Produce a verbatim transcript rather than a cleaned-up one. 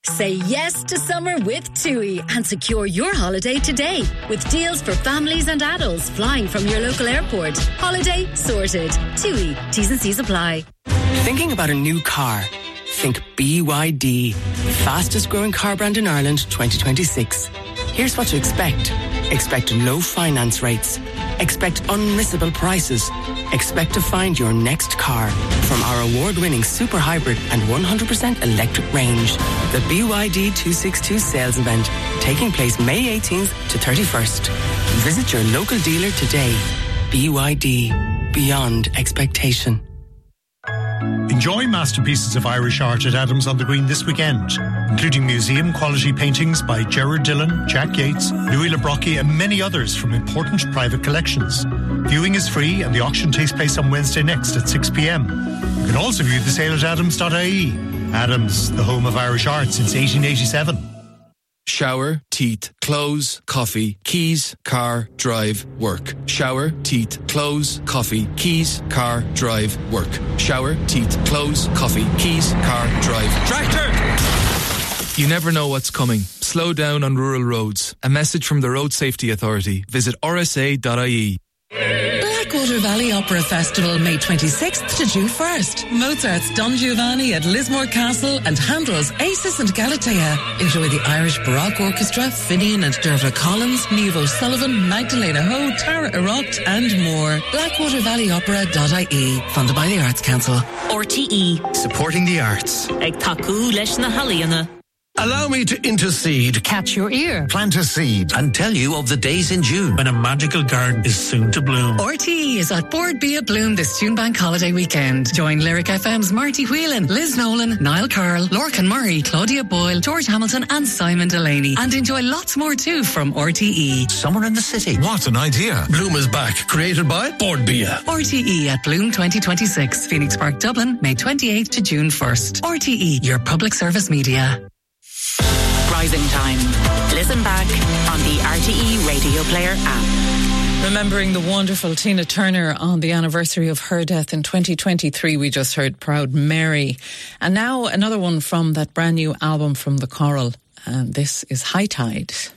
Say yes to summer with TUI and secure your holiday today with deals for families and adults flying from your local airport. Holiday sorted. TUI. T's and C's apply. Thinking about a new car? Think B Y D, fastest growing car brand in Ireland twenty twenty-six. Here's what to expect. Expect low finance rates. Expect unmissable prices. Expect to find your next car from our award-winning super hybrid and one hundred percent electric range. The B Y D two sixty-two sales event taking place May eighteenth to thirty-first. Visit your local dealer today. B Y D, beyond expectation. Enjoy masterpieces of Irish art at Adams on the Green this weekend, including museum-quality paintings by Gerard Dillon, Jack Yates, Louis Le Brocq and many others from important private collections. Viewing is free and the auction takes place on Wednesday next at six p.m. You can also view the sale at adams dot I E. Adams, the home of Irish art since eighteen eighty-seven. Shower, teeth, clothes, coffee, keys, car, drive, work. Shower, teeth, clothes, coffee, keys, car, drive, work. Shower, teeth, clothes, coffee, keys, car, drive. Tractor! You never know what's coming. Slow down on rural roads. A message from the Road Safety Authority. Visit r s a dot I E. Blackwater Valley Opera Festival, May twenty-sixth to June first. Mozart's Don Giovanni at Lismore Castle and Handel's Acis and Galatea. Enjoy the Irish Baroque Orchestra, Finian and Dervla Collins, Niamh O'Sullivan, Magdalena Ho, Tara Eroct and more. blackwater valley opera dot I E. Funded by the Arts Council. R T E. Supporting the arts. Ag taku leis na haliana. Allow me to intercede, Catch your ear. plant a seed, and tell you of the days in June when a magical garden is soon to bloom. R T E is at Board Bia Bloom this June Bank Holiday weekend. Join Lyric F M's Marty Whelan, Liz Nolan, Niall Carl, Lorcan Murray, Claudia Boyle, George Hamilton and Simon Delaney. And enjoy lots more too from R T E. Summer in the city. What an idea. Bloom is back, created by Board Bia. R T E at Bloom twenty twenty-six, Phoenix Park, Dublin, May twenty-eighth to June first. R T E, your public service media. Rising Time. Listen back on the R T E Radio Player app. Remembering the wonderful Tina Turner on the anniversary of her death in twenty twenty-three, we just heard Proud Mary. And now another one from that brand new album from The Coral. And this is High Tide.